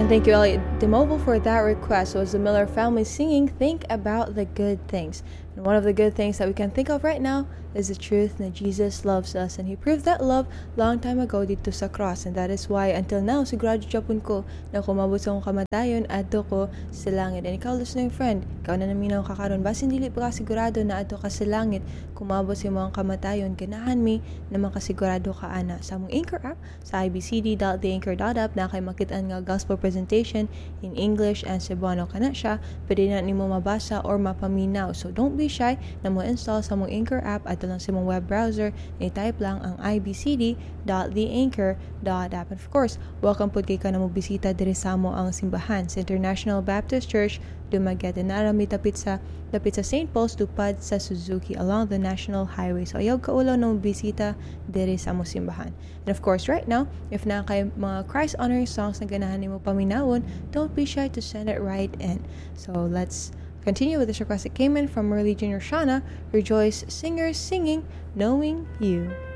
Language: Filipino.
And thank you, Elliot DeMobile, for that request. So, as the Miller family singing, think about the good things. And one of the good things that we can think of right now is the truth that Jesus loves us. And He proved that love long time ago dito sa cross. And that is why, until now, sigurado Japon ko na kumabot sa akong kamatayon, adto ko sa langit. And ikaw, listening friend, ikaw na naminaw kakaroon. Basin dili pa ka sigurado na adto ka sa langit, kumabot sa mga kamatayon, ganahan mi na makasigurado ka ana. Sa among Anchor app, sa ibcd.theanchor.app, na kay makitaan nga gospel presentation in English and Cebuano kana siya, pwede na nimo mabasa or mapaminaw. So don't be shy na mo install sa mong Anchor app at lang sa mong web browser, i-type lang ang ibcd.theanchor.app. And of course, welcome po kay ka na mo bisita diri sa mo ang simbahan sa International Baptist Church Dumaguete. Narami tapit sa St. Paul's tupad sa Suzuki along the National Highway. So ayaw kaulaw na mo bisita diri sa mo simbahan. And of course, right now, if na kay mga Christ honoring songs na ganahan nimo paminawon, don't be shy to send it right in. So let's continue with this request that came in from Merly Jr. Shana. Rejoice, singers singing, knowing you.